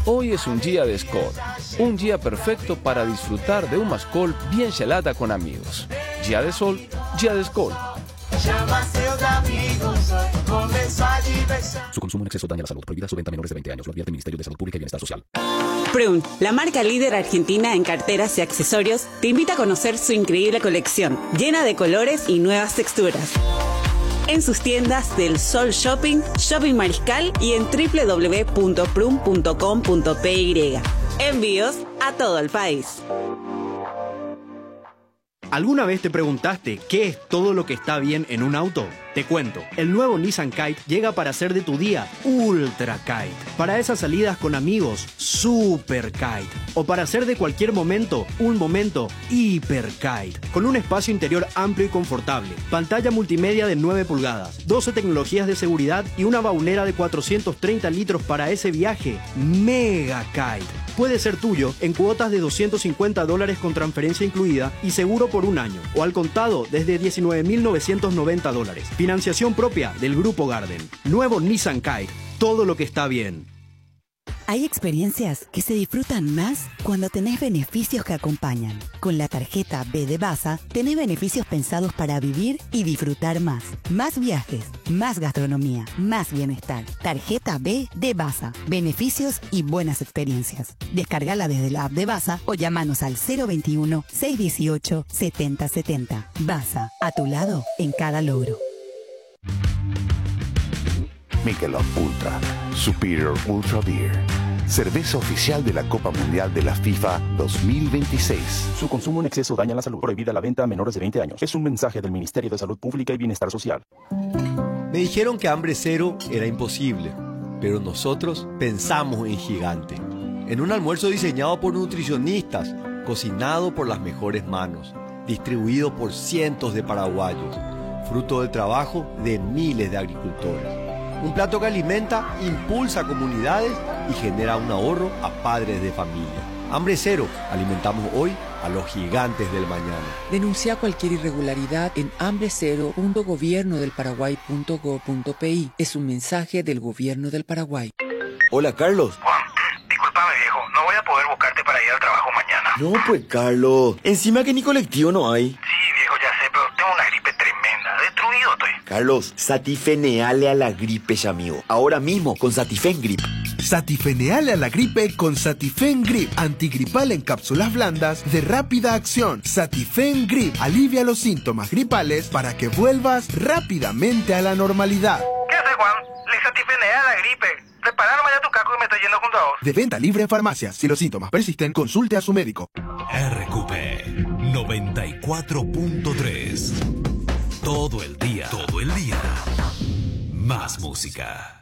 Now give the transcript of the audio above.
Hoy es un día de Skol, un día perfecto para disfrutar de una Skol bien gelada con amigos. Día de sol, día de Skol. Su consumo en exceso daña la salud. Prohibida su venta a menores de 20 años. Lo advierte el Ministerio de Salud Pública y Bienestar Social. Prun, la marca líder argentina en carteras y accesorios, te invita a conocer su increíble colección, llena de colores y nuevas texturas. En sus tiendas del Sol Shopping, Shopping Mariscal y en www.prun.com.py. Envíos a todo el país. ¿Alguna vez te preguntaste qué es todo lo que está bien en un auto? Te cuento, el nuevo Nissan Kite llega para hacer de tu día Ultra Kite. Para esas salidas con amigos, Super Kite. O para hacer de cualquier momento, un momento Hiper Kite. Con un espacio interior amplio y confortable, pantalla multimedia de 9 pulgadas, 12 tecnologías de seguridad y una baulera de 430 litros para ese viaje Mega Kite. Puede ser tuyo en cuotas de $250 con transferencia incluida y seguro por un año, o al contado desde $19.990. Financiación propia del Grupo Garden. Nuevo Nissan Kite. Todo lo que está bien. Hay experiencias que se disfrutan más cuando tenés beneficios que acompañan. Con la tarjeta B de Basa, tenés beneficios pensados para vivir y disfrutar más. Más viajes, más gastronomía, más bienestar. Tarjeta B de Basa. Beneficios y buenas experiencias. Descárgala desde la app de Basa o llámanos al 021-618-7070. Basa, a tu lado en cada logro. Michelob Ultra, Superior Ultra Beer. Cerveza oficial de la Copa Mundial de la FIFA 2026. Su consumo en exceso daña la salud. Prohibida la venta a menores de 20 años. Es un mensaje del Ministerio de Salud Pública y Bienestar Social. Me dijeron que hambre cero era imposible, pero nosotros pensamos en gigante. En un almuerzo diseñado por nutricionistas, cocinado por las mejores manos, distribuido por cientos de paraguayos, fruto del trabajo de miles de agricultores. Un plato que alimenta, impulsa comunidades y genera un ahorro a padres de familia. Hambre cero, alimentamos hoy a los gigantes del mañana. Denuncia cualquier irregularidad en hambrecero.gobiernodelparaguay.gov.pi. Es un mensaje del Gobierno del Paraguay. Hola, Carlos. Juan, discúlpame, viejo. No voy a poder buscarte para ir al trabajo mañana. No, pues, Carlos. Encima que ni colectivo no hay. Sí, viejo, ya sé, pero tengo una gripe tremenda. Destruido estoy. Carlos, satifeneale a la gripe, amigo. Ahora mismo, con Satifen Grip. Satifeneale a la gripe con Satifen Grip. Antigripal en cápsulas blandas de rápida acción. Satifen Grip alivia los síntomas gripales para que vuelvas rápidamente a la normalidad. ¿Qué haces, Juan? Le satifenea a la gripe. Repara nomás ya tu caco y me está yendo junto a vos. De venta libre en farmacias. Si los síntomas persisten, consulte a su médico. RQP 94.3. Todo el día. Más música.